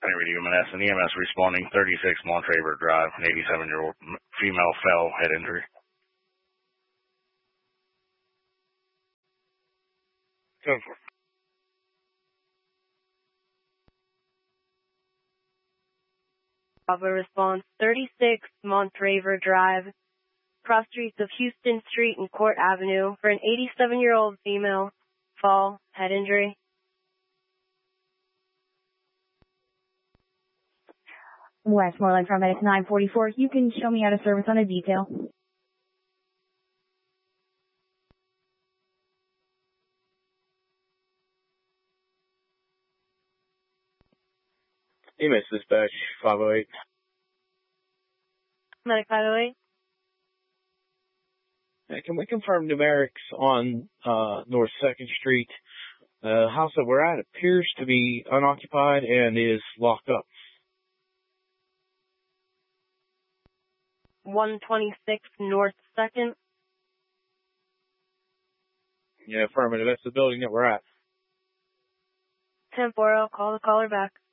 Henry to UMS and EMS responding 36 Montraver Drive, an 87-year-old female fell, head injury. Go for it. Bravo response 36 Montraver Drive, cross streets of Houston Street and Court Avenue for an 87-year-old female fall, head injury. Westmoreland paramedics 944. You can show me out of service on a detail. EMS dispatch 508. Medic 508. Can we confirm numerics on North 2nd Street? The house that we're at appears to be unoccupied and is locked up. 126 North 2nd. Yeah, affirmative. That's the building that we're at. 10-4, call the caller back.